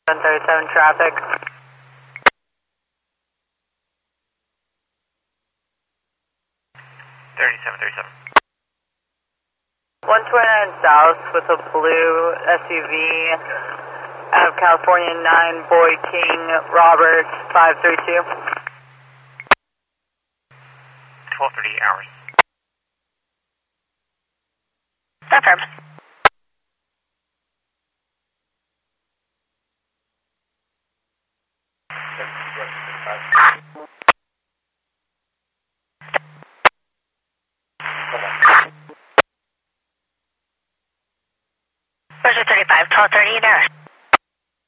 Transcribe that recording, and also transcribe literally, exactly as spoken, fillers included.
one thirty-seven traffic. thirty-seven, thirty-seven. one twenty-nine south with a blue S U V out of California, nine Boy King Robert five three two. twelve thirty-eight hours. Confirmed. Roger thirty-five, twelve thirty-eight hours.